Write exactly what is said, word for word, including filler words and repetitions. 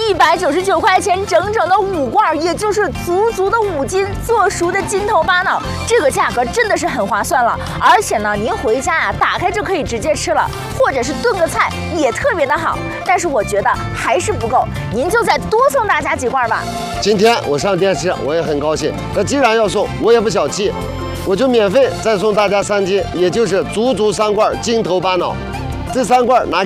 一百九十九块钱整整的五罐，也就是足足的五斤做熟的金头巴脑，这个价格真的是很划算了。而且呢，您回家呀、啊，打开就可以直接吃了，或者是炖个菜也特别的好。但是我觉得还是不够，您就再多送大家几罐吧。 今天我上电视，我也很高兴。那既然要送，我也不小气，我就免费再送大家三斤，也就是足足三罐金头巴脑。这三罐拿。